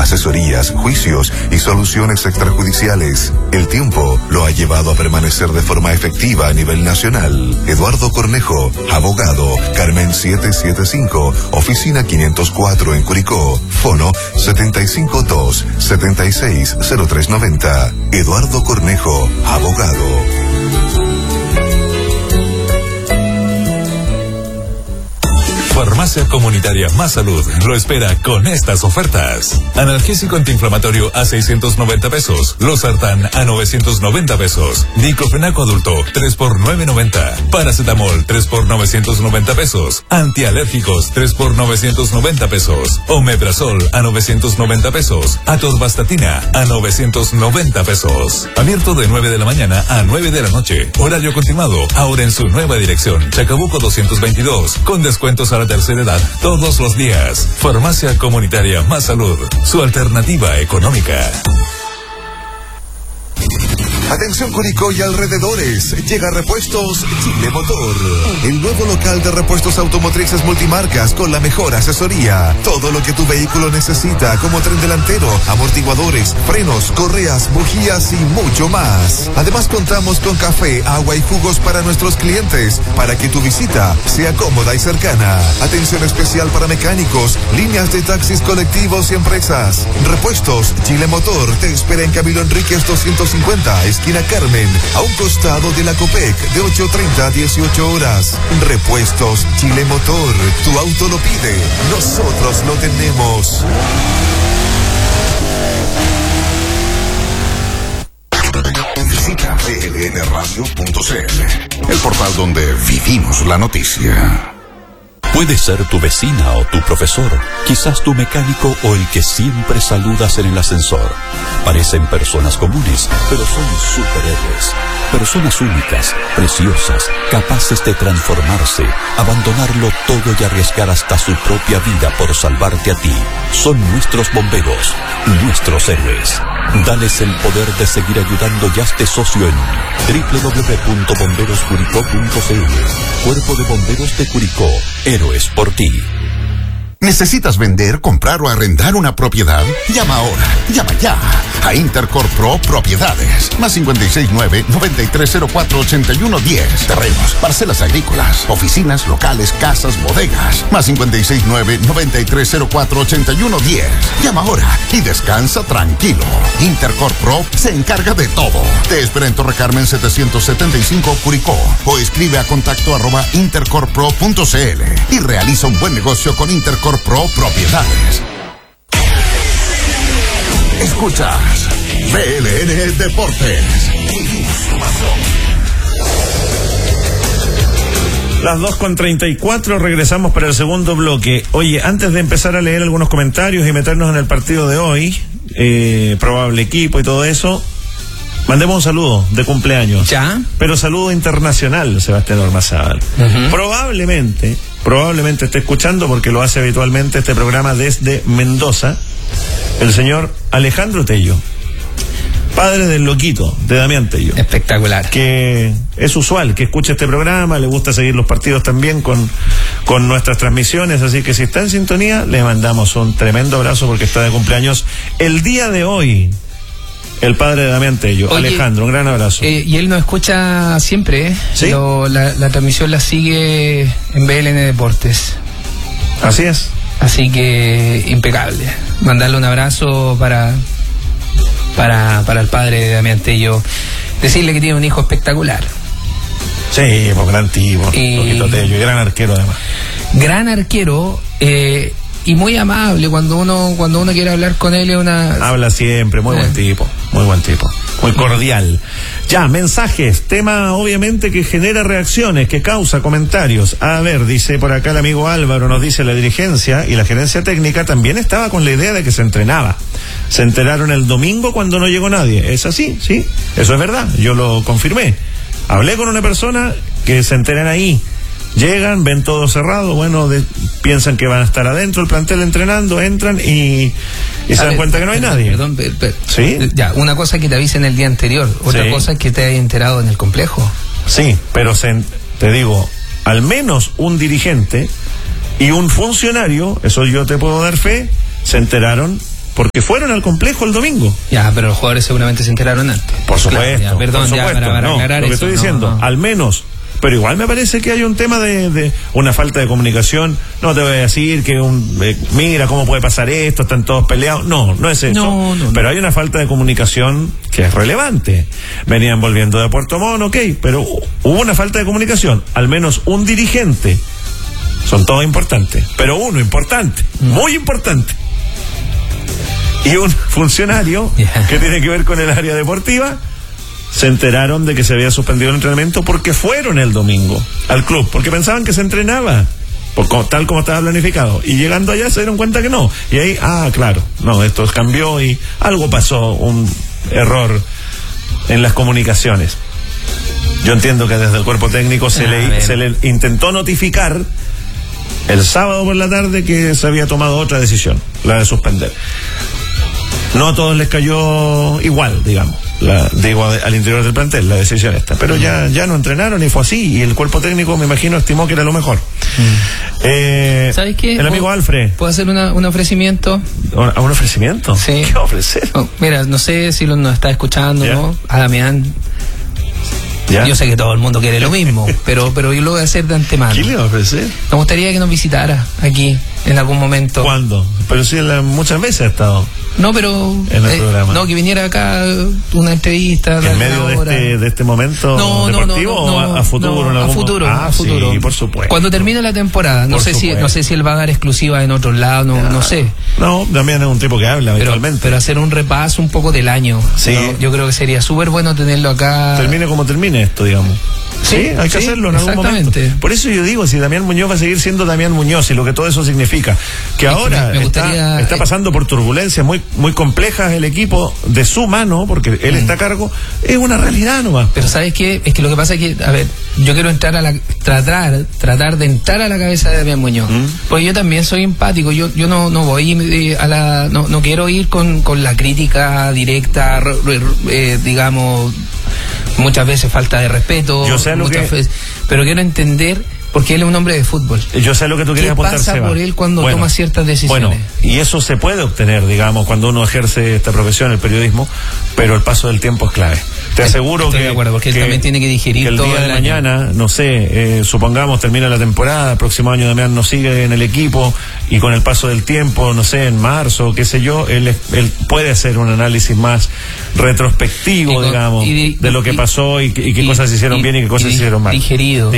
asesorías, juicios y soluciones extrajudiciales. El tiempo lo ha llevado a permanecer de forma efectiva a nivel nacional. Eduardo Cornejo, abogado, Carmen 775, oficina 504 en Curicó, fono 752-760390. Eduardo Cornejo, abogado. Farmacia Comunitaria Más Salud lo espera con estas ofertas. Analgésico antiinflamatorio a 690 pesos. Losartán a 990 pesos. Diclofenaco adulto 3 por 990. Paracetamol 3 por 990 pesos. Antialérgicos 3 por 990 pesos. Omeprazol a 990 pesos. Atorvastatina a 990 pesos. Abierto de 9 de la mañana a 9 de la noche. Horario continuado. Ahora en su nueva dirección. Chacabuco 222. Con descuentos a la tercera edad todos los días. Farmacia Comunitaria Más Salud, su alternativa económica. Atención Curicó y alrededores, llega Repuestos Chile Motor, el nuevo local de repuestos automotrices multimarcas con la mejor asesoría. Todo lo que tu vehículo necesita, como tren delantero, amortiguadores, frenos, correas, bujías y mucho más. Además contamos con café, agua y jugos para nuestros clientes, para que tu visita sea cómoda y cercana. Atención especial para mecánicos, líneas de taxis colectivos y empresas. Repuestos Chile Motor te espera en Camilo Enríquez 250, esquina Carmen, a un costado de la Copec, de 8:30 a 18 horas. Repuestos Chile Motor, tu auto lo pide, nosotros lo tenemos. Visita plnradio.cl, el portal donde vivimos la noticia. Puede ser tu vecina o tu profesor, quizás tu mecánico o el que siempre saludas en el ascensor. Parecen personas comunes, pero son superhéroes. Personas únicas, preciosas, capaces de transformarse, abandonarlo todo y arriesgar hasta su propia vida por salvarte a ti. Son nuestros bomberos, nuestros héroes. Dales el poder de seguir ayudando y hazte socio en www.bomberoscuricó.cl. Cuerpo de Bomberos de Curicó, héroes por ti. ¿Necesitas vender, comprar o arrendar una propiedad? Llama ahora, llama ya a Intercorp Pro Propiedades. Más 569-9304-8110. Terrenos, parcelas agrícolas, oficinas, locales, casas, bodegas. Más 569-9304-8110. Llama ahora y descansa tranquilo. Intercorp Pro se encarga de todo. Te espera en Torre Carmen 775 Curicó o escribe a contacto@intercorppro.cl y realiza un buen negocio con Intercorp Pro Propiedades. Escuchas BLN Deportes. Las 2:34, regresamos para el segundo bloque. Oye, antes de empezar a leer algunos comentarios y meternos en el partido de hoy, probable equipo y todo eso, mandemos un saludo de cumpleaños. ¿Ya? Pero saludo internacional, Sebastián Ormazábal. Probablemente esté escuchando, porque lo hace habitualmente este programa desde Mendoza, el señor Alejandro Tello, padre del loquito, de Damián Tello. Espectacular. Que es usual que escuche este programa, le gusta seguir los partidos también con nuestras transmisiones, así que si está en sintonía, le mandamos un tremendo abrazo porque está de cumpleaños el día de hoy. El padre de Damián Tello. Oye, Alejandro, un gran abrazo. Y él nos escucha siempre, ¿eh? ¿Sí? La transmisión la sigue en BLN Deportes. Así es. Así que impecable. Mandarle un abrazo para el padre de Damián Tello. Decirle que tiene un hijo espectacular. Sí, pues gran tipo, Loquito Tello, y gran arquero además. Gran arquero, y muy amable. Cuando uno quiere hablar con él, habla siempre, muy buen tipo, muy cordial. Ya, mensajes, tema obviamente que genera reacciones, que causa comentarios. A ver, dice por acá el amigo Álvaro, nos dice: la dirigencia y la gerencia técnica también estaba con la idea de que se entrenaba. Se enteraron el domingo cuando no llegó nadie. ¿Es así? Sí, eso es verdad, yo lo confirmé. Hablé con una persona que se enteran ahí. Llegan, ven todo cerrado, piensan que van a estar adentro el plantel entrenando, entran y se dan cuenta que no hay nadie. Perdón. ¿Sí? Ya, una cosa es que te avisen el día anterior, otra cosa es que te hayas enterado en el complejo. Sí, pero te digo, al menos un dirigente y un funcionario, eso yo te puedo dar fe, se enteraron porque fueron al complejo el domingo. Ya, pero los jugadores seguramente se enteraron antes. Por supuesto. Claro, ya, perdón, por ya supuesto. para No, aclarar lo que eso, estoy diciendo, al menos. Pero igual me parece que hay un tema de una falta de comunicación. No te voy a decir que mira cómo puede pasar esto, están todos peleados. No es eso. No. Pero hay una falta de comunicación que es relevante. Venían volviendo de Puerto Montt, ok, pero hubo una falta de comunicación. Al menos un dirigente, son todos importantes, pero uno importante, muy importante, y un funcionario que tiene que ver con el área deportiva, se enteraron de que se había suspendido el entrenamiento porque fueron el domingo al club, porque pensaban que se entrenaba tal como estaba planificado, y llegando allá se dieron cuenta que no, y ahí, claro, no, esto cambió y algo pasó, un error en las comunicaciones. Yo entiendo que desde el cuerpo técnico se le intentó notificar el sábado por la tarde que se había tomado otra decisión, la de suspender. No a todos les cayó igual, digamos, al interior del plantel, la decisión esta. Pero ya no entrenaron y fue así. Y el cuerpo técnico, me imagino, estimó que era lo mejor. ¿Sabes qué? El amigo Alfred. ¿Puedo hacer un ofrecimiento? ¿Un ofrecimiento? Sí. ¿Qué ofrecer? Mira, no sé si nos está escuchando, ¿no? A Damián. ¿Ya? Yo sé que todo el mundo quiere lo mismo, pero yo lo voy a hacer de antemano. ¿Qué le va a ofrecer? Me gustaría que nos visitara aquí en algún momento. ¿Cuándo? Pero sí, muchas veces ha estado. No, pero en el programa. No, que viniera acá una entrevista en medio de este momento deportivo o a futuro. A futuro. Sí, por supuesto. Cuando termine la temporada, no sé si él va a dar exclusiva en otros lados, no sé. No, también es un tipo que habla habitualmente. Pero hacer un repaso un poco del año. Sí. ¿No? Yo creo que sería súper bueno tenerlo acá. Termine como termine esto, digamos. Sí, hay que hacerlo en algún momento. Por eso yo digo, si Damián Muñoz va a seguir siendo Damián Muñoz y lo que todo eso significa, que ahora está pasando por turbulencias muy complejas el equipo de su mano, porque él está a cargo, es una realidad nomás. Pero ¿sabes qué? Es que lo que pasa es que, a ver, yo quiero entrar tratar de entrar a la cabeza de Damián Muñoz, porque yo también soy empático, yo no voy no quiero ir con la crítica directa, digamos, muchas veces falta de respeto, pero quiero entender, porque él es un hombre de fútbol. Yo sé lo que tú querías apuntar, Seba. ¿Qué pasa por él cuando toma ciertas decisiones? Bueno, y eso se puede obtener, digamos, cuando uno ejerce esta profesión, el periodismo, pero el paso del tiempo es clave. Te aseguro Estoy de acuerdo, porque él también tiene que digerir que el todo día de el mañana, no sé, supongamos termina la temporada, el próximo año Damián no sigue en el equipo, y con el paso del tiempo, no sé, en marzo, qué sé yo, él puede hacer un análisis más retrospectivo, digamos, de lo que pasó y qué cosas se hicieron bien y qué cosas se hicieron mal. Digerir.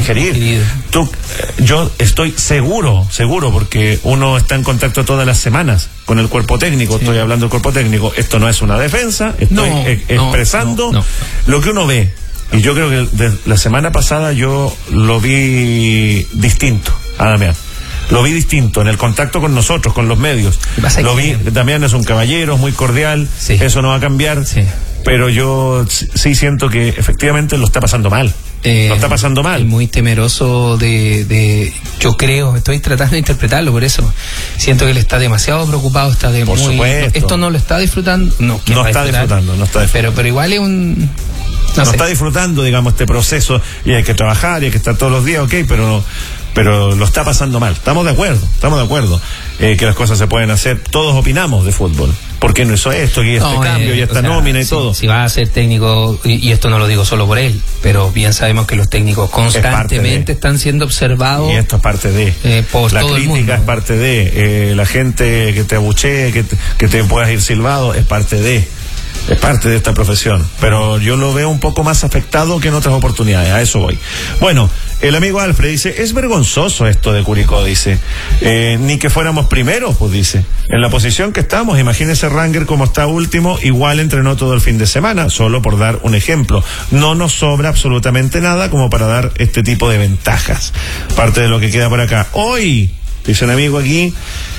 Yo estoy seguro, porque uno está en contacto todas las semanas con el cuerpo técnico, estoy hablando del cuerpo técnico, esto no es una defensa, estoy expresando lo que uno ve. Y yo creo que la semana pasada yo lo vi distinto a Damián. Lo vi distinto en el contacto con nosotros, con los medios. Damián es un caballero, muy cordial, eso no va a cambiar, pero yo sí siento que efectivamente lo está pasando mal. Lo está pasando mal. Muy temeroso yo creo, estoy tratando de interpretarlo, por eso siento que él está demasiado preocupado, por supuesto. Esto no lo está disfrutando, no está disfrutando. Pero igual es un... No está disfrutando, digamos, este proceso, y hay que trabajar y hay que estar todos los días, pero lo está pasando mal. Estamos de acuerdo que las cosas se pueden hacer, todos opinamos de fútbol. ¿Por qué no hizo esto y este cambio y esta nómina y todo? Si va a ser técnico, y esto no lo digo solo por él, pero bien sabemos que los técnicos constantemente están siendo observados. Y esto es parte de por la todo crítica, el mundo. es parte de la gente que te abuchee, que te puedas ir silbado, es parte de esta profesión, pero yo lo veo un poco más afectado que en otras oportunidades, a eso voy. Bueno, el amigo Alfred dice, es vergonzoso esto de Curicó, dice, ni que fuéramos primeros, pues dice, en la posición que estamos, imagínese Ranger como está último, igual entrenó todo el fin de semana, solo por dar un ejemplo, no nos sobra absolutamente nada como para dar este tipo de ventajas, parte de lo que queda por acá. Hoy, dice un amigo aquí,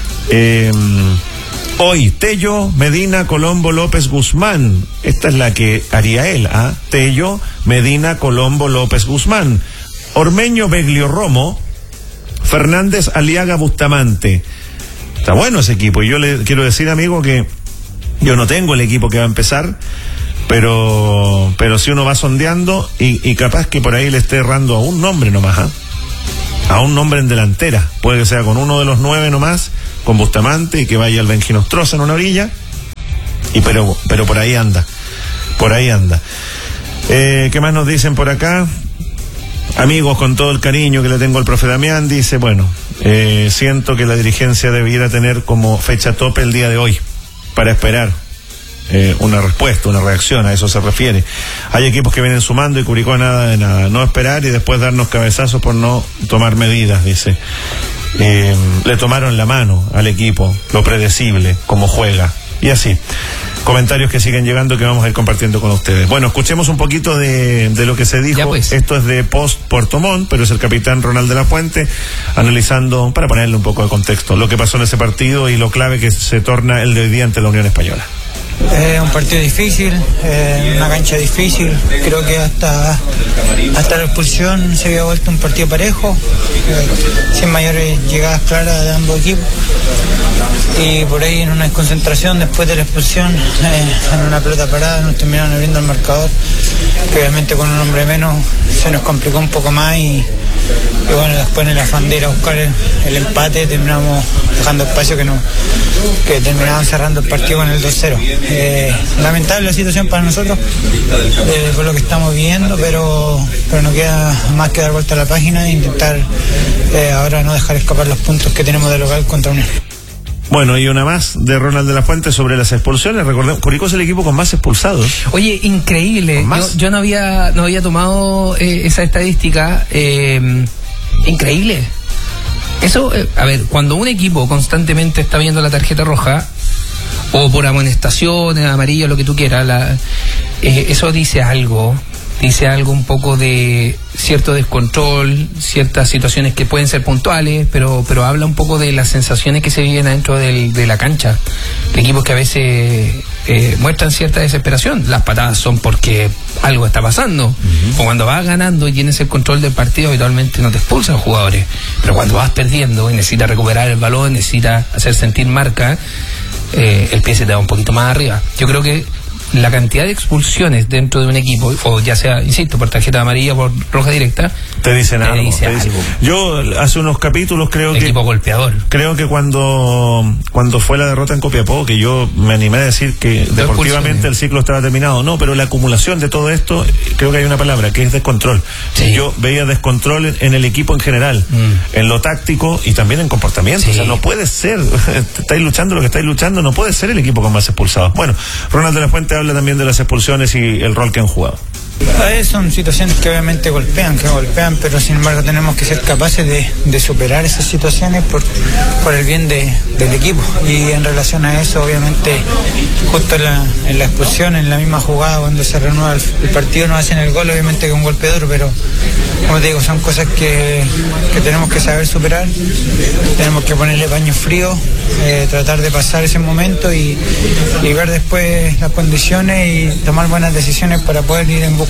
hoy, Tello, Medina, Colombo, López, Guzmán. Esta es la que haría él, Tello, Medina, Colombo, López, Guzmán. Ormeño, Beglio, Romo. Fernández, Aliaga, Bustamante. Está bueno ese equipo. Y yo le quiero decir, amigo, que yo no tengo el equipo que va a empezar, pero si uno va sondeando y capaz que por ahí le esté errando a un nombre nomás, a un nombre en delantera. Puede que sea con uno de los 9 nomás, con Bustamante, y que vaya el Benji Nostroza en una orilla, pero por ahí anda. ¿Qué más nos dicen por acá? Amigos, con todo el cariño que le tengo al profe Damián, dice, siento que la dirigencia debiera tener como fecha tope el día de hoy para esperar una respuesta, una reacción, a eso se refiere. Hay equipos que vienen sumando y Curicó nada de nada, no esperar y después darnos cabezazos por no tomar medidas, dice. Le tomaron la mano al equipo, lo predecible, cómo juega, y así. Comentarios que siguen llegando que vamos a ir compartiendo con ustedes. Bueno, escuchemos un poquito de lo que se dijo. Pues. Esto es de Post Puerto Montt, pero es el capitán Ronald de la Fuente analizando, para ponerle un poco de contexto, lo que pasó en ese partido y lo clave que se torna el de hoy día ante la Unión Española. Un partido difícil, una cancha difícil. Creo que hasta la expulsión se había vuelto un partido parejo, sin mayores llegadas claras de ambos equipos. Y por ahí en una desconcentración después de la expulsión, en una pelota parada, nos terminaron abriendo el marcador, que obviamente con un hombre menos se nos complicó un poco más y bueno, después en el afán de ir a buscar el empate terminamos dejando espacio que terminaban cerrando el partido con el 2-0. Lamentable la situación para nosotros por lo que estamos viviendo, pero no queda más que dar vuelta a la página e intentar ahora no dejar escapar los puntos que tenemos de local contra Unión. Bueno, y una más de Ronald de la Fuente sobre las expulsiones. Recordemos, Curicó es el equipo con más expulsados. Oye, increíble. Yo no había tomado esa estadística. Increíble. Eso, a ver, cuando un equipo constantemente está viendo la tarjeta roja, o por amonestaciones, amarillo, lo que tú quieras, eso dice algo un poco de cierto descontrol, ciertas situaciones que pueden ser puntuales, pero habla un poco de las sensaciones que se viven dentro de la cancha. Equipos que a veces muestran cierta desesperación. Las patadas son porque algo está pasando. Uh-huh. O cuando vas ganando y tienes el control del partido, habitualmente no te expulsan jugadores. Pero cuando vas perdiendo y necesitas recuperar el balón, necesitas hacer sentir marca, el pie se te va un poquito más arriba. Yo creo que la cantidad de expulsiones dentro de un equipo, o ya sea, insisto, por tarjeta amarilla o por roja directa, te dicen algo. Yo hace unos capítulos equipo golpeador. Creo que cuando fue la derrota en Copiapó, que yo me animé a decir que deportivamente el ciclo estaba terminado. No, pero la acumulación de todo esto, creo que hay una palabra, que es descontrol. Sí. Yo veía descontrol en el equipo en general, en lo táctico y también en comportamiento. Sí. O sea, no puede ser, estáis luchando lo que estáis luchando, no puede ser el equipo con más expulsados. Bueno, Ronald de la Fuente habla también de las expulsiones y el rol que han jugado. Son situaciones que obviamente golpean, pero sin embargo tenemos que ser capaces de superar esas situaciones por el bien del equipo. Y en relación a eso, obviamente, justo en la expulsión, en la misma jugada, cuando se reanuda el partido, nos hacen el gol, obviamente que es un golpe duro, pero como te digo, son cosas que tenemos que saber superar. Tenemos que ponerle paños fríos, tratar de pasar ese momento y ver después las condiciones y tomar buenas decisiones para poder ir en busca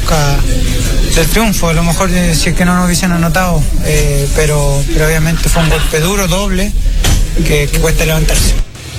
del triunfo. A lo mejor si es que no nos hubiesen anotado, pero obviamente fue un golpe duro, doble, que cuesta levantarse.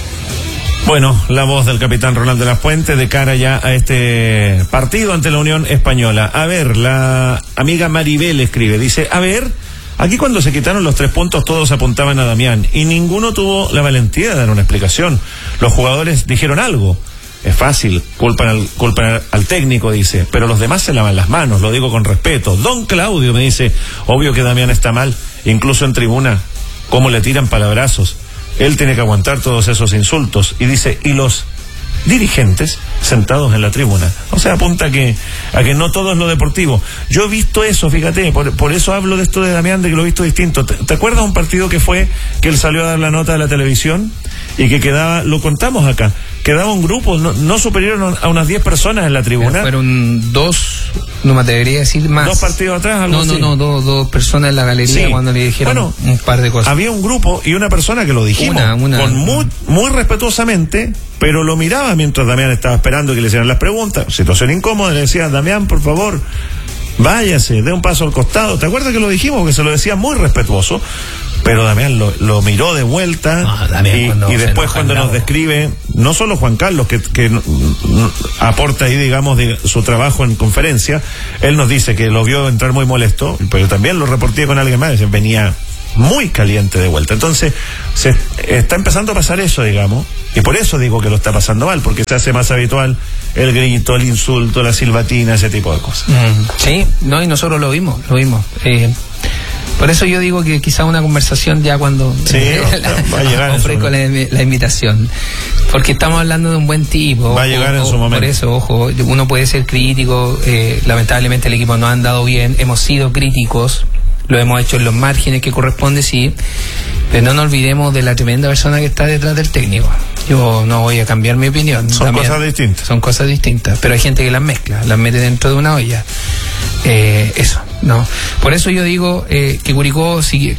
Bueno, la voz del capitán Ronald de la Fuente de cara ya a este partido ante la Unión Española. A ver, la amiga Maribel escribe, dice, aquí cuando se quitaron los 3 puntos todos apuntaban a Damián y ninguno tuvo la valentía de dar una explicación. Los jugadores dijeron algo. Es fácil, culpan al técnico, dice, pero los demás se lavan las manos, lo digo con respeto. Don Claudio me dice, obvio que Damián está mal, incluso en tribuna, cómo le tiran palabrazos. Él tiene que aguantar todos esos insultos. Y dice, y los dirigentes sentados en la tribuna. O sea, apunta a que no todo es lo deportivo. Yo he visto eso, fíjate, por eso hablo de esto de Damián, de que lo he visto distinto. ¿Te acuerdas un partido que él salió a dar la nota de la televisión y que quedaba, lo contamos acá, quedaba un grupo no superior a unas 10 personas en la tribuna? Fueron 2, no me atrevería a decir más. 2 partidos atrás, algo así. Dos personas en la galería, sí, cuando le dijeron un par de cosas. Había un grupo y una persona que lo dijimos con muy respetuosamente, pero lo miraba mientras Damián estaba esperando que le hicieran las preguntas. Situación incómoda, le decía, Damián, por favor, váyase, dé un paso al costado. ¿Te acuerdas que lo dijimos? Que se lo decía muy respetuoso, pero Damián lo miró de vuelta y después cuando nos describe, no solo Juan Carlos, que aporta ahí, digamos, su trabajo en conferencia, él nos dice que lo vio entrar muy molesto, pero también lo reporté con alguien más, venía muy caliente de vuelta. Entonces, se está empezando a pasar eso, digamos, y por eso digo que lo está pasando mal, porque se hace más habitual el grito, el insulto, la silbatina, ese tipo de cosas. Sí, no, y nosotros lo vimos. Por eso yo digo que quizá una conversación ya cuando va a llegar ofrezco la invitación, porque estamos hablando de un buen tipo. Va a llegar en su momento. Por eso, ojo, uno puede ser crítico, lamentablemente el equipo no ha andado bien, hemos sido críticos, lo hemos hecho en los márgenes que corresponde, sí, pero no nos olvidemos de la tremenda persona que está detrás del técnico. Yo no voy a cambiar mi opinión. Son cosas distintas. Son cosas distintas, pero hay gente que las mezcla, las mete dentro de una olla. Eso, no. Por eso yo digo que Curicó, si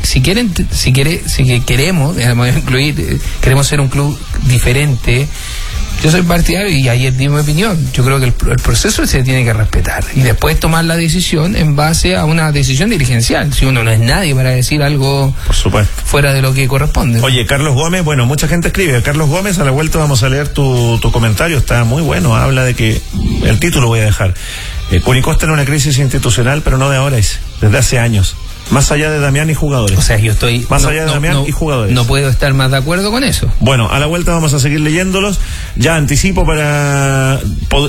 queremos, queremos ser un club diferente. Yo soy partidario y ayer di mi opinión. Yo creo que el proceso se tiene que respetar y después tomar la decisión en base a una decisión dirigencial. Si uno no es nadie para decir algo, por supuesto, fuera de lo que corresponde. Oye, Carlos Gómez, bueno, mucha gente escribe. Carlos Gómez, a la vuelta vamos a leer tu comentario, está muy bueno. Habla de que, el título voy a dejar, Curicó está en una crisis institucional, pero no de ahora, desde hace años. Más allá de Damián y jugadores. O sea, yo estoy... Más allá de Damián y jugadores. No puedo estar más de acuerdo con eso. Bueno, a la vuelta vamos a seguir leyéndolos. Ya anticipo para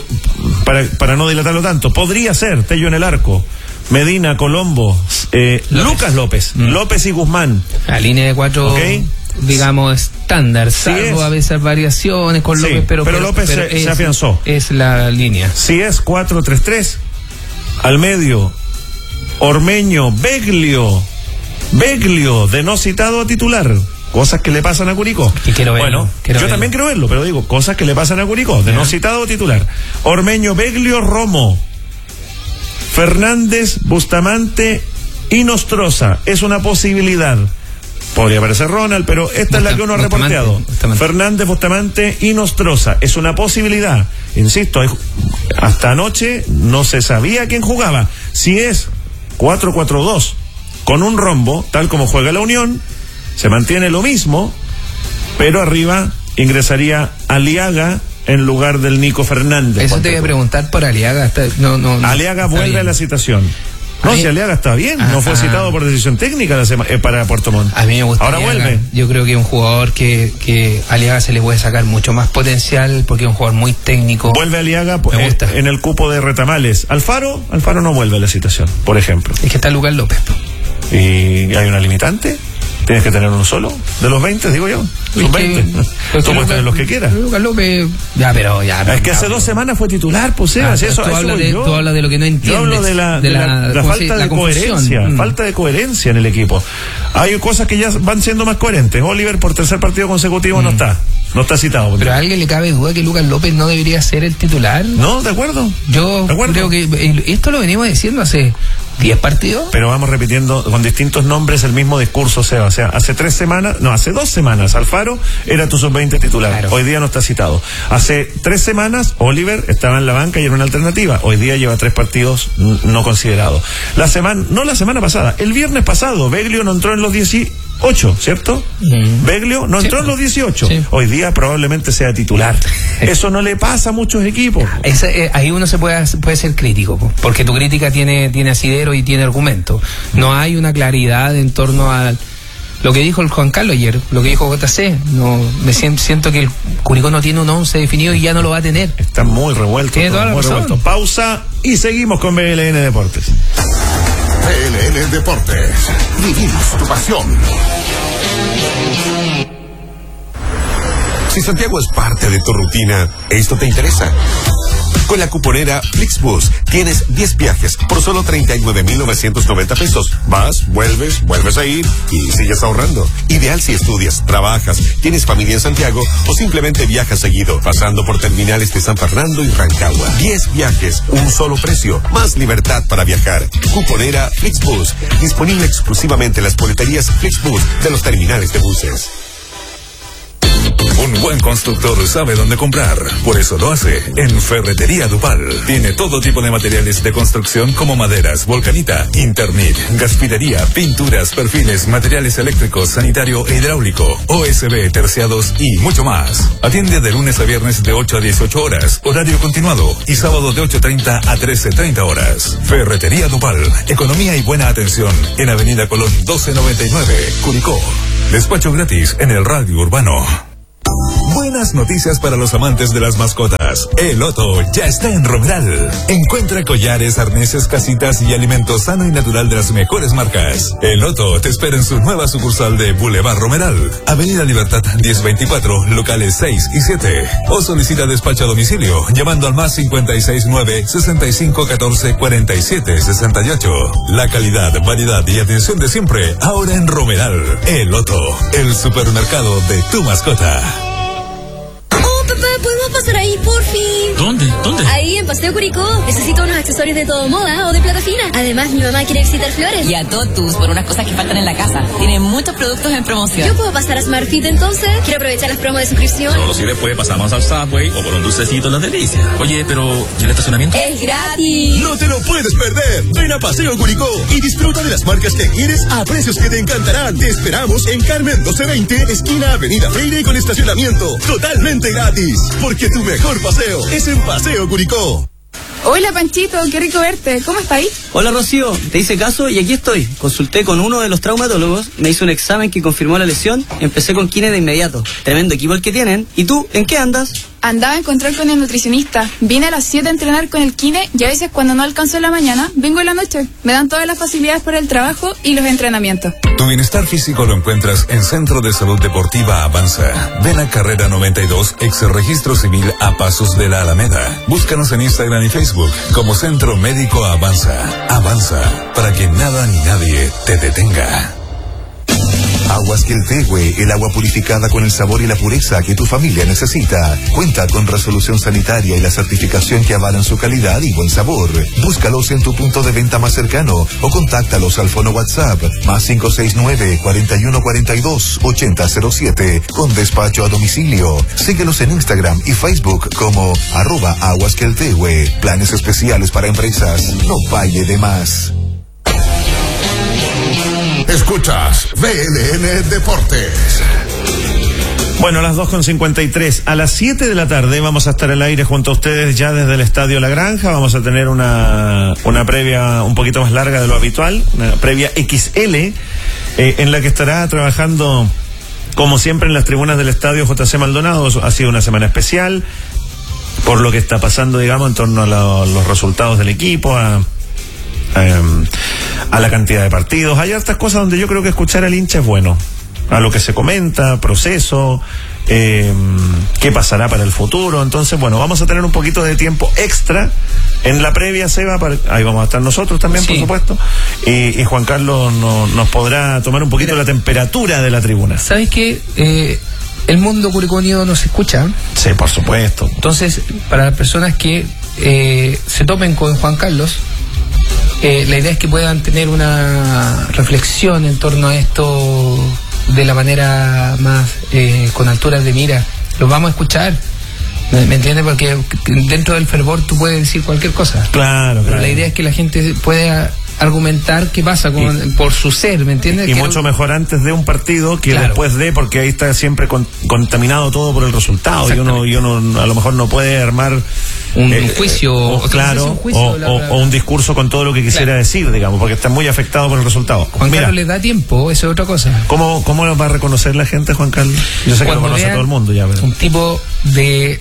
no dilatarlo tanto. Podría ser Tello en el arco, Medina, Colombo, Lucas López, López y Guzmán. La línea de 4... ¿Okay? Digamos estándar, salvo a veces variaciones con López, pero López se afianzó. Es la línea. Si es 4-3-3, al medio Ormeño, Beglio, de no citado a titular. Cosas que le pasan a Curicó. Y quiero verlo. Yo también quiero verlo, pero digo, cosas que le pasan a Curicó, de no citado a titular. Ormeño, Beglio, Romo, Fernández, Bustamante y Nostroza. Es una posibilidad. Podría aparecer Ronald, pero esta es la que uno ha reporteado. Fernández, Bustamante y Nostroza. Es una posibilidad. Insisto, hasta anoche no se sabía quién jugaba. Si es 4-4-2 con un rombo, tal como juega la Unión, se mantiene lo mismo, pero arriba ingresaría Aliaga en lugar del Nico Fernández. Eso te voy a preguntar por Aliaga. Aliaga vuelve a la citación. No, si Aliaga está bien, no fue citado por decisión técnica para Puerto Montt. A mí me gusta. Ahora Aliaga. vuelve. Yo creo que es un jugador que Aliaga se le puede sacar mucho más potencial porque es un jugador muy técnico. Vuelve Aliaga en el cupo de Retamales. Alfaro no vuelve a la citación, por ejemplo. Es que está Lucas López. ¿Y hay una limitante? ¿Tienes que tener uno solo? ¿De los 20, digo yo? Son 20. Tú puedes tener los que quieras. Lucas López... Es que hace 2 semanas fue titular, pues eso tú hablas de lo que no entiendes. Yo hablo de la falta de coherencia. Falta de coherencia en el equipo. Hay cosas que ya van siendo más coherentes. Oliver por 3er partido consecutivo no está citado. Pero a alguien le cabe duda que Lucas López no debería ser el titular. No, de acuerdo. Yo creo que esto lo venimos diciendo hace 10 partidos. Pero vamos repitiendo con distintos nombres el mismo discurso, Seba. O sea, hace 2 semanas Alfaro era tu sub-20 titular. Claro. Hoy día no está citado. Hace 3 semanas Oliver estaba en la banca y era una alternativa. Hoy día lleva 3 partidos no considerados. La semana pasada, el viernes pasado, Beglio no entró en los 18, ¿cierto? Beglio no entró en los 18. Sí. Hoy día probablemente sea titular. Eso no le pasa a muchos equipos. Ahí uno puede ser crítico, porque tu crítica tiene asidero y tiene argumento. No hay una claridad en torno a lo que dijo el Juan Carlos ayer, lo que dijo JC. Siento que el Curicó no tiene un 11 definido y ya no lo va a tener. Está muy revuelto. Tiene toda la razón. Pausa y seguimos con BLN Deportes. BLN Deportes. Vivimos tu pasión. Si Santiago es parte de tu rutina, esto te interesa. Con la cuponera Flixbus tienes 10 viajes por solo 39,990 pesos. Vas, vuelves a ir y sigues ahorrando. Ideal si estudias, trabajas, tienes familia en Santiago o simplemente viajas seguido, pasando por terminales de San Fernando y Rancagua. 10 viajes, un solo precio, más libertad para viajar. Cuponera Flixbus, disponible exclusivamente en las boleterías Flixbus de los terminales de buses. Un buen constructor sabe dónde comprar. Por eso lo hace en Ferretería Dupal. Tiene todo tipo de materiales de construcción como maderas, volcanita, Internet, gaspidería, pinturas, perfiles, materiales eléctricos, sanitario e hidráulico, OSB, terciados y mucho más. Atiende de lunes a viernes de 8 a 18 horas, horario continuado, y sábado de 8:30 a 13:30 horas. Ferretería Dupal, economía y buena atención en Avenida Colón 1299, Curicó. Despacho gratis en el radio urbano. Buenas noticias para los amantes de las mascotas. El Otto ya está en Romeral. Encuentra collares, arneses, casitas y alimento sano y natural de las mejores marcas. El Otto te espera en su nueva sucursal de Boulevard Romeral, Avenida Libertad 1024, locales 6 y 7. O solicita despacho a domicilio llamando al +569 6514 4768. La calidad, variedad y atención de siempre ahora en Romeral. El Otto, el supermercado de tu mascota. Papá, ¿podemos pasar ahí, por fin? ¿Dónde? Ahí, en Paseo Curicó. Necesito unos accesorios de todo moda o de plata fina. Además, mi mamá quiere visitar Flores. Y a Totus por unas cosas que faltan en la casa. Tienen muchos productos en promoción. ¿Yo puedo pasar a Smartfit entonces? Quiero aprovechar las promos de suscripción. Solo si después pasamos al Subway o por un dulcecito en las delicias. Oye, pero ¿y el estacionamiento? ¡Es gratis! ¡No te lo puedes perder! Ven a Paseo Curicó y disfruta de las marcas que quieres a precios que te encantarán. Te esperamos en Carmen 1220, esquina Avenida Freire, con estacionamiento totalmente gratis. Porque tu mejor paseo es en Paseo Curicó. Hola Panchito, qué rico verte. ¿Cómo estáis? Hola Rocío, te hice caso y aquí estoy. Consulté con uno de los traumatólogos, me hizo un examen que confirmó la lesión, empecé con kine de inmediato. Tremendo equipo el que tienen. ¿Y tú, en qué andas? Andaba a encontrar con el nutricionista. Vine a las 7 a entrenar con el kine y a veces cuando no alcanzo en la mañana, vengo en la noche. Me dan todas las facilidades para el trabajo y los entrenamientos. Tu bienestar físico lo encuentras en Centro de Salud Deportiva Avanza. Ven a Carrera 92, ex registro civil a pasos de la Alameda. Búscanos en Instagram y Facebook como Centro Médico Avanza. Avanza, para que nada ni nadie te detenga. Aguas Queltehue, el agua purificada con el sabor y la pureza que tu familia necesita. Cuenta con resolución sanitaria y la certificación que avalan su calidad y buen sabor. Búscalos en tu punto de venta más cercano o contáctalos al fono WhatsApp +569 4142 8007 con despacho a domicilio. Síguelos en Instagram y Facebook como @aguasqueltehue. Planes especiales para empresas. No pague de más. Escuchas BLN Deportes. Bueno, las 2:53. A las 7 de la tarde vamos a estar al aire junto a ustedes ya desde el Estadio La Granja. Vamos a tener una previa un poquito más larga de lo habitual, una previa XL, en la que estará trabajando, como siempre, en las tribunas del Estadio JC Maldonado. Ha sido una semana especial por lo que está pasando, digamos, en torno a los resultados del equipo, a la cantidad de partidos. Hay hartas cosas donde yo creo que escuchar al hincha es bueno, a lo que se comenta, proceso, qué pasará para el futuro. Entonces, bueno, vamos a tener un poquito de tiempo extra en la previa, Seba, ahí vamos a estar nosotros también, sí, por supuesto, y Juan Carlos nos podrá tomar un poquito la temperatura de la tribuna. ¿Sabes qué? El mundo curicónido nos escucha. Sí, por supuesto. Entonces, para las personas que se topen con Juan Carlos, la idea es que puedan tener una reflexión en torno a esto de la manera más con alturas de mira. Los vamos a escuchar, ¿me entiendes? Porque dentro del fervor tú puedes decir cualquier cosa. Claro. Pero la idea es que la gente pueda argumentar qué pasa por su ser, ¿me entiendes? Y mucho mejor antes de un partido que después de, porque ahí está siempre contaminado todo por el resultado, y uno a lo mejor no puede armar un juicio, o un discurso con todo lo que quisiera decir, digamos, porque está muy afectado por el resultado. Juan Carlos le da tiempo, eso es otra cosa. ¿Cómo lo va a reconocer la gente, Juan Carlos? Yo sé que lo conoce todo el mundo ya, pero... Un tipo de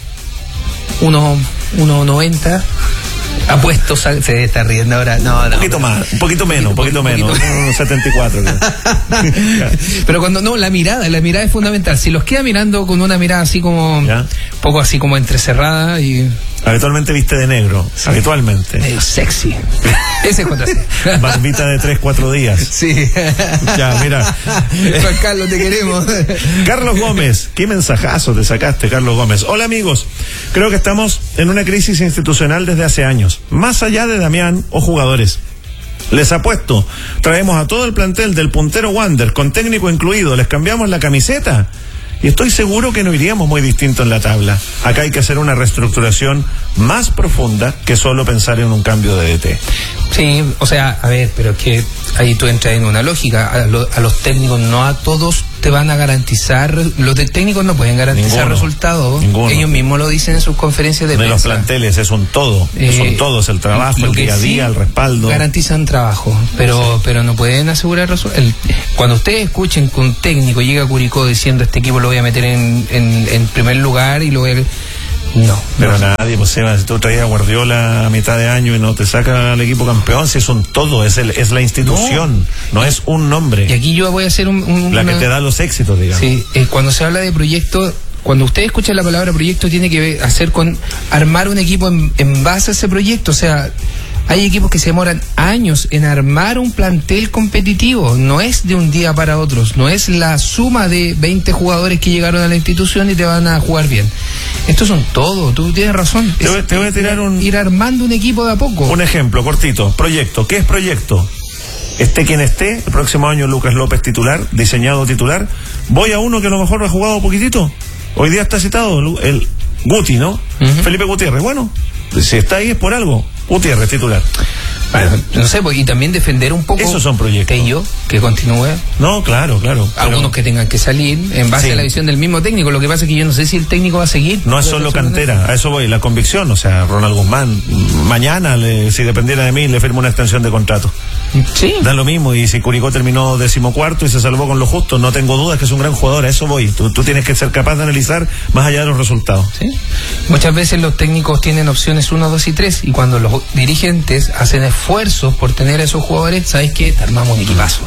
1.90 apuesto, se está riendo ahora. No, un poquito más, un poquito menos, 74. Pero cuando la mirada es fundamental. Si los queda mirando con una mirada así como poco así como entrecerrada y habitualmente viste de negro, sí, habitualmente. Sexy. Ese es JC. Barbita de 3-4 días. Sí. Ya, mira. Juan Carlos, te queremos. Carlos Gómez, qué mensajazo te sacaste, Carlos Gómez. Hola amigos, creo que estamos en una crisis institucional desde hace años, más allá de Damián o jugadores. Les apuesto, traemos a todo el plantel del puntero Wander, con técnico incluido, les cambiamos la camiseta y estoy seguro que no iríamos muy distinto en la tabla. Acá hay que hacer una reestructuración más profunda que solo pensar en un cambio de DT. Sí, o sea, a ver, pero es que ahí tú entras en una lógica. A los técnicos, no a todos te van a garantizar, los técnicos no pueden garantizar resultados. Ellos mismos lo dicen en sus conferencias de prensa. Los planteles es un todo, son todos, el trabajo, el día a día, el respaldo. Garantizan trabajo, pero no pueden asegurar resultados. Cuando ustedes escuchen que un técnico llega a Curicó diciendo este equipo lo voy a meter en primer lugar y lo voy a... No. Pero nadie, pues Seba, si tú traías a Guardiola a mitad de año y no te saca al equipo campeón, si es un todo, es la institución, no es un nombre. Y aquí yo voy a hacer la que te da los éxitos, digamos. Sí, cuando se habla de proyecto, cuando usted escucha la palabra proyecto, tiene que hacer con armar un equipo en base a ese proyecto. O sea, hay equipos que se demoran años en armar un plantel competitivo. No es de un día para otro. No es la suma de 20 jugadores que llegaron a la institución y te van a jugar bien. Estos son todo. Tú tienes razón. Te voy a tirar ir armando un equipo de a poco. Un ejemplo cortito. Proyecto. ¿Qué es proyecto? Esté quien esté, el próximo año Lucas López titular, diseñado titular. Voy a uno que a lo mejor ha jugado poquitito. Hoy día está citado el Guti, ¿no? Felipe Gutiérrez. Bueno, si está ahí es por algo. Gutiérrez, titular. Bueno, no sé, y también defender un poco. Esos son proyectos. Que continúe. No, claro. Algunos que tengan que salir en base a la visión del mismo técnico. Lo que pasa es que yo no sé si el técnico va a seguir. No es solo cantera, a eso voy, la convicción. O sea, Ronald Guzmán, mañana, si dependiera de mí, le firmo una extensión de contrato. Sí. Da lo mismo, y si Curicó terminó 14º y se salvó con lo justo, no tengo dudas que es un gran jugador, a eso voy. Tú tienes que ser capaz de analizar más allá de los resultados. Sí. Muchas veces los técnicos tienen opciones 1, 2 y 3, y cuando los dirigentes hacen esfuerzos por tener a esos jugadores, ¿sabes qué? Te armamos un equipazo.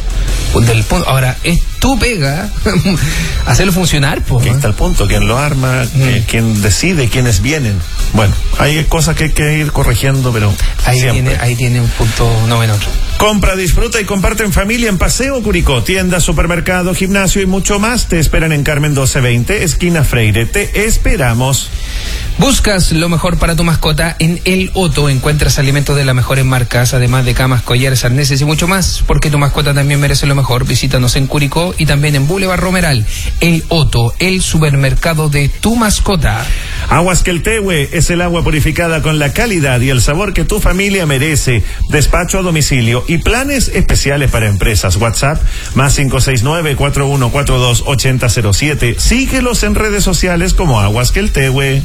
Ahora, es tu pega hacerlo funcionar, pues. Aquí está el punto, quien lo arma, quien decide quiénes vienen. Bueno, hay cosas que hay que ir corrigiendo, pero ahí tiene un punto no menor. Compra, disfruta y comparte en familia en Paseo Curicó. Tienda, supermercado, gimnasio y mucho más te esperan en Carmen 1220, esquina Freire. Te esperamos. ¿Buscas lo mejor para tu mascota? En El Otto encuentras alimentos de las mejores marcas, además de camas, collares, arneses y mucho más, porque tu mascota también merece lo mejor. Visítanos en Curicó y también en Boulevard Romeral. El Otto, el supermercado de tu mascota. Aguas Queltehue es el agua purificada con la calidad y el sabor que tu familia merece. Despacho a domicilio y planes especiales para empresas. WhatsApp +569 4142 8007. Síguelos en redes sociales como Aguas Queltehue.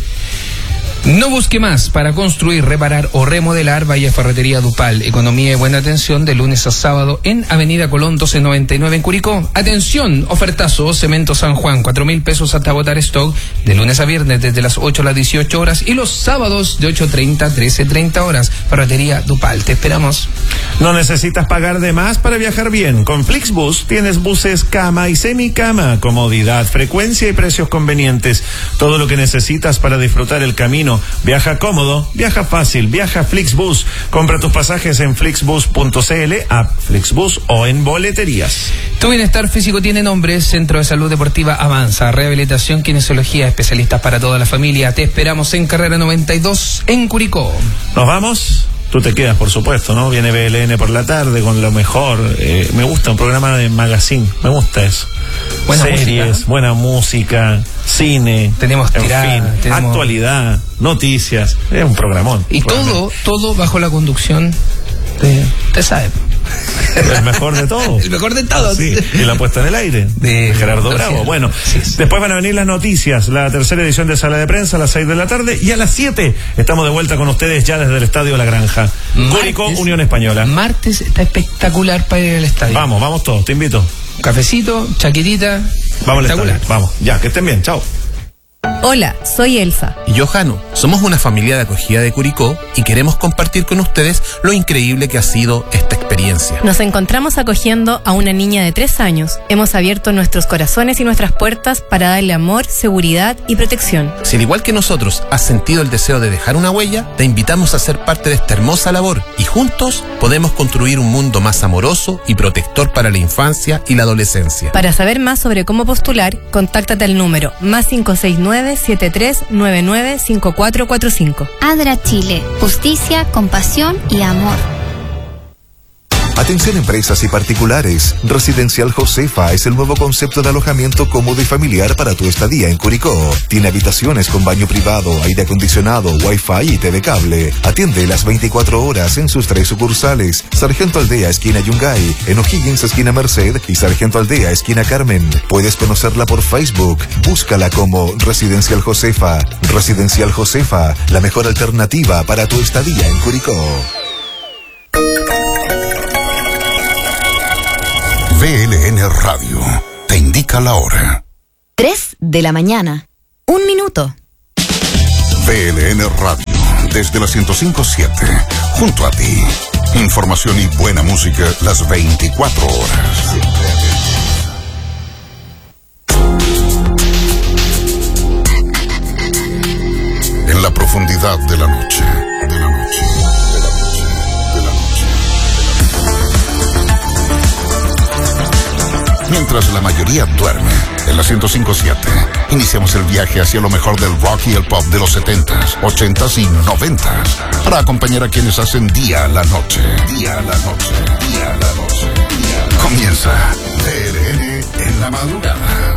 No busque más para construir, reparar o remodelar. Vaya a Ferretería Dupal. Economía y buena atención de lunes a sábado en Avenida Colón 1299 en Curicó. Atención, ofertazo, Cemento San Juan, 4.000 pesos hasta agotar stock, de lunes a viernes desde las 8 a las 18 horas y los sábados de 8:30 a 13:30 horas. Ferretería Dupal, te esperamos. No necesitas pagar de más para viajar bien. Con Flixbus tienes buses cama y semicama, comodidad, frecuencia y precios convenientes. Todo lo que necesitas para disfrutar el camino. Viaja cómodo, viaja fácil, viaja Flixbus. Compra tus pasajes en flixbus.cl, app Flixbus o en boleterías. Tu bienestar físico tiene nombre. Centro de Salud Deportiva Avanza. Rehabilitación, kinesiología, especialistas para toda la familia. Te esperamos en Carrera 92 en Curicó. ¿Nos vamos? Tú te quedas, por supuesto, ¿no? Viene BLN por la tarde con lo mejor. Me gusta un programa de magazine, me gusta eso. Buena series, música. Buena música, cine. Tenemos tirada, actualidad, noticias. Es un programón. Y todo bajo la conducción de... Usted sabe. El mejor de todos. El mejor de todos. Sí, y la puesta en el aire de Gerardo Bravo. Bueno, después van a venir las noticias, la tercera edición de Sala de Prensa a las 6 de la tarde y a las 7 estamos de vuelta con ustedes ya desde el Estadio La Granja. Curicó, Unión Española. Martes está espectacular para ir al estadio. Vamos todos, te invito. Cafecito, chaquetita. Vamos al estadio, vamos. Ya, que estén bien, chao. Hola, soy Elsa. Y yo, Jano. Somos una familia de acogida de Curicó y queremos compartir con ustedes lo increíble que ha sido esta experiencia. Nos encontramos acogiendo a una niña de 3 años. Hemos abierto nuestros corazones y nuestras puertas para darle amor, seguridad y protección. Si al igual que nosotros has sentido el deseo de dejar una huella, te invitamos a ser parte de esta hermosa labor y juntos podemos construir un mundo más amoroso y protector para la infancia y la adolescencia. Para saber más sobre cómo postular, contáctate al número +569-7399-5445. ADRA Chile, justicia, compasión y amor. Atención empresas y particulares. Residencial Josefa es el nuevo concepto de alojamiento cómodo y familiar para tu estadía en Curicó. Tiene habitaciones con baño privado, aire acondicionado, wifi y TV cable. Atiende las 24 horas en sus 3 sucursales. Sargento Aldea, esquina Yungay, en O'Higgins, esquina Merced y Sargento Aldea, esquina Carmen. Puedes conocerla por Facebook. Búscala como Residencial Josefa. Residencial Josefa, la mejor alternativa para tu estadía en Curicó. VLN Radio te indica la hora. 3 de la mañana. 1 minuto. VLN Radio, desde la 105.7, junto a ti. Información y buena música las 24 horas. En la profundidad de la noche. Mientras la mayoría duerme, en la 105.7, iniciamos el viaje hacia lo mejor del rock y el pop de los 70s, 80s y 90s, para acompañar a quienes hacen día a la noche. Día a la noche, día a la noche, día a la noche. Comienza VLN en la madrugada.